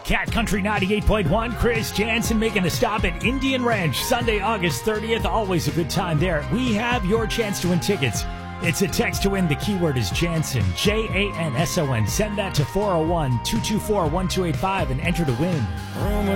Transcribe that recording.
Cat Country 98.1, Chris Jansen making a stop at Indian Ranch Sunday, August 30th. Always a good time there. We have your chance to win tickets. It's a text to win. The keyword is Jansen, Janson. Send that to 401-224-1285 and enter to win.